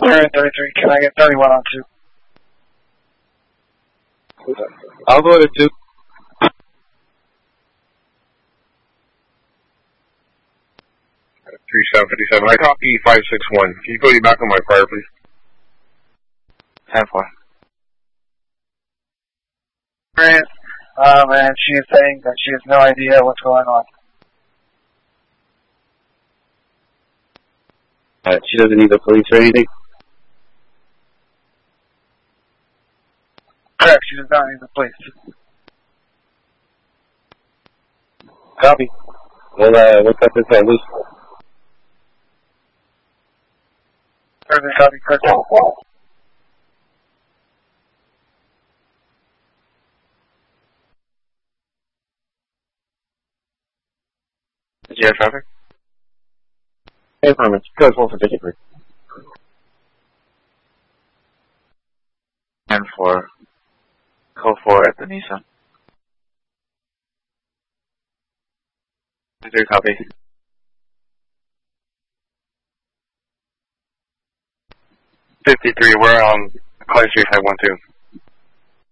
Alright, 33, can I get 31 on 2? I'll go to 2. 3757. I copy 561. Can you put me back on my prior, please? 10-4. Grant, and she is saying that she has no idea what's going on. She doesn't need the police or anything? Correct, she does not need the police. Copy. We'll cut this out loose. Further copy, correct. Did you have traffic? Hey, permits. Guys, one for ticket 3. 10-4. Code 4 at the Nissan. 3 copy. 53, we're on Clay Street 512.